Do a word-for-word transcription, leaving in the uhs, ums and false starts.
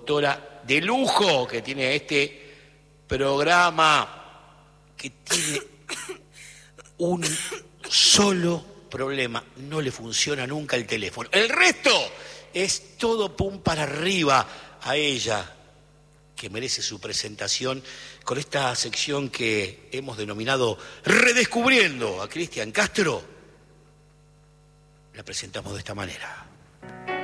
conductora de lujo que tiene este programa, que tiene un solo problema: no le funciona nunca el teléfono. El resto es todo pum para arriba. A ella, que merece su presentación con esta sección que hemos denominado Redescubriendo a Cristian Castro, la presentamos de esta manera.